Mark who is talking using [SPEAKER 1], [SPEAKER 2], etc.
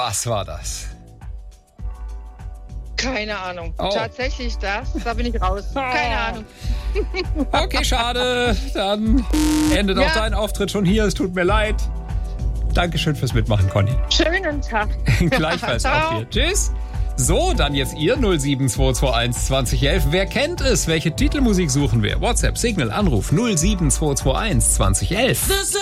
[SPEAKER 1] Was war das?
[SPEAKER 2] Keine Ahnung.
[SPEAKER 1] Oh.
[SPEAKER 2] Tatsächlich das. Da bin ich raus. Keine Ahnung.
[SPEAKER 1] Okay, schade. Dann endet auch dein Auftritt schon hier. Es tut mir leid. Dankeschön fürs Mitmachen, Conny.
[SPEAKER 2] Schönen Tag.
[SPEAKER 1] Gleichfalls auch
[SPEAKER 2] Ciao.
[SPEAKER 1] hier. Tschüss. So, dann jetzt ihr 07221 2011. Wer kennt es? Welche Titelmusik suchen wir? WhatsApp, Signal, Anruf 07221 2011.